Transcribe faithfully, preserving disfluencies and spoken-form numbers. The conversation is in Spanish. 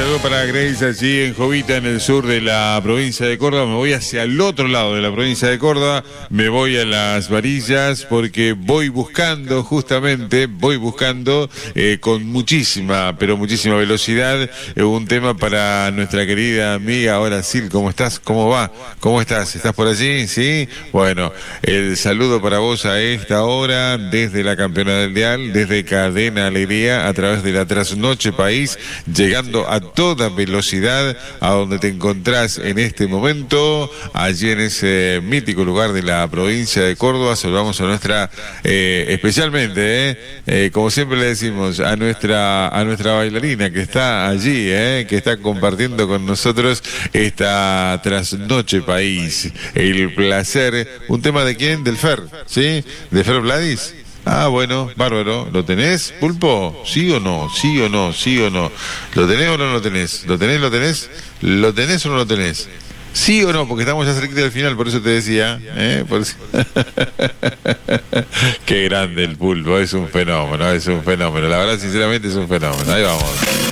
saludo para Grace allí en Jovita, en el sur de la provincia de Córdoba. Me voy hacia el otro lado de la provincia de Córdoba, me voy a Las Varillas porque voy buscando, justamente, voy buscando eh, con muchísima, pero muchísima velocidad, eh, un tema para nuestra querida amiga Horacil. ¿Cómo estás? ¿Cómo va? ¿Cómo estás? ¿Estás por allí? ¿Sí? Bueno, el saludo para vos a esta hora, desde la Campeona del Dial, desde Cadena Alegría, a través de la Trasnoche País, llegando a toda velocidad a donde te encontrás en este momento, allí en ese mítico lugar de la provincia de Córdoba. Saludamos a nuestra, eh, especialmente, eh, eh, como siempre le decimos, a nuestra a nuestra bailarina que está allí, eh, que está compartiendo con nosotros esta Trasnoche País. El placer, un tema de quién, del Fer, ¿sí? De Fer Vladis. Ah, bueno, bárbaro. ¿Lo tenés, Pulpo? ¿Sí o no? ¿Sí o no? ¿Sí o no? ¿Lo tenés o no lo tenés? ¿Lo tenés, lo tenés? ¿Lo tenés o no lo tenés? ¿Sí o no? Porque estamos ya cerquita del final, por eso te decía. ¿eh? Por eso... Qué grande el Pulpo, es un fenómeno, es un fenómeno. La verdad, sinceramente, es un fenómeno. Ahí vamos.